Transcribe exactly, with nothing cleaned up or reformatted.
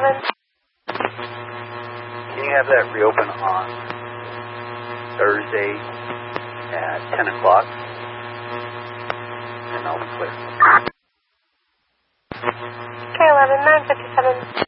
seven. Can you have that reopen on Thursday at ten o'clock? And I'll be clear. K eleven, nine fifty-seven.